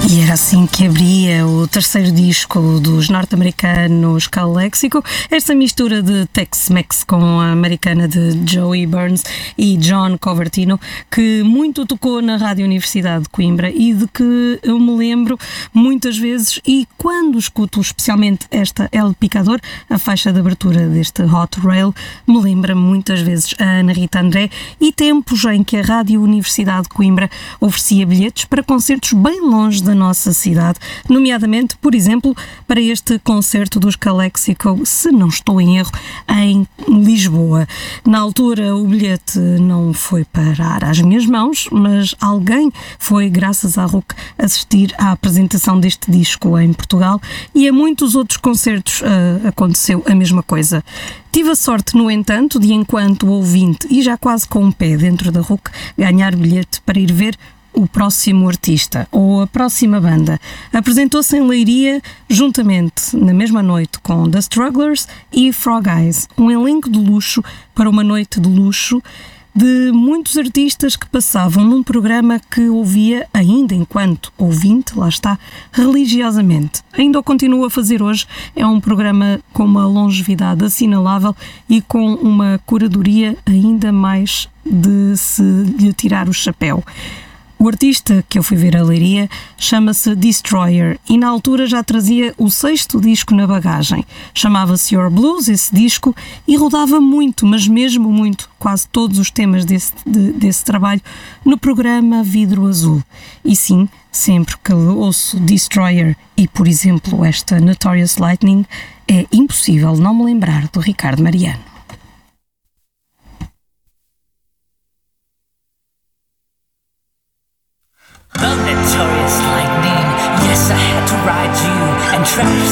E era assim que abria o terceiro disco dos norte-americanos Calexico, esta mistura de Tex-Mex com a americana de Joey Burns e John Covertino, que muito tocou na Rádio Universidade de Coimbra e de que eu me lembro muitas vezes, e quando escuto especialmente esta El Picador, a faixa de abertura deste Hot Rail, me lembra muitas vezes a Ana Rita André e tempos em que a Rádio Universidade de Coimbra oferecia bilhetes para concertos bem longe da nossa cidade, nomeadamente, por exemplo, para este concerto dos Calexico, se não estou em erro, em Lisboa. Na altura o bilhete não foi parar às minhas mãos, mas alguém foi, graças à RUC, assistir à apresentação deste disco em Portugal, e a muitos outros concertos aconteceu a mesma coisa. Tive a sorte, no entanto, de, enquanto ouvinte e já quase com um pé dentro da RUC, ganhar bilhete para ir ver o próximo artista ou a próxima banda. Apresentou-se em Leiria, juntamente na mesma noite com The Strugglers e Frog Eyes, um elenco de luxo para uma noite de luxo de muitos artistas que passavam num programa que ouvia ainda enquanto ouvinte, lá está, religiosamente. Ainda o continuo a fazer hoje, é um programa com uma longevidade assinalável e com uma curadoria ainda mais de se lhe tirar o chapéu. O artista que eu fui ver a Leiria chama-se Destroyer e na altura já trazia o 6º disco na bagagem. Chamava-se Your Blues, esse disco, e rodava muito, mas mesmo muito, quase todos os temas desse trabalho no programa Vidro Azul. E sim, sempre que ouço Destroyer e, por exemplo, esta Notorious Lightning, é impossível não me lembrar do Ricardo Mariano. The notorious lightning, yes, I had to ride you and trash